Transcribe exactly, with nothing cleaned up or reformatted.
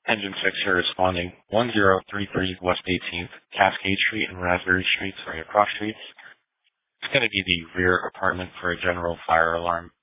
Engine six here responding. one zero three three West eighteenth, Cascade Street and Raspberry Street, sorry, across streets. It's going to be the rear apartment for a general fire alarm.